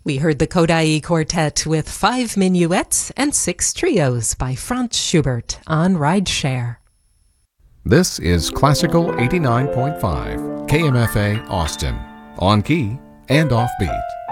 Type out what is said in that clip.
We heard the Kodály Quartet with 5 minuets and 6 trios by Franz Schubert on Rideshare. This is Classical 89.5 KMFA Austin, on key and offbeat.